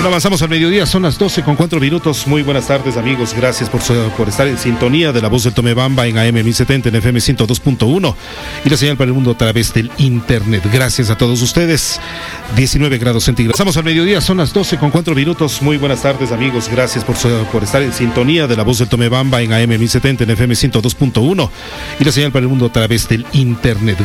Bueno, avanzamos al mediodía, son las 12:04. Muy buenas tardes, amigos. Gracias por estar en sintonía de la voz del Tomebamba en AM 1070, en FM 102.1 y la señal para el mundo a través del internet. Gracias a todos ustedes. 19 grados centígrados. Avanzamos al mediodía, son las 12:04. Muy buenas tardes, amigos. Gracias por estar en sintonía de la voz del Tomebamba en AM 1070, en FM 102.1 y la señal para el mundo a través del internet.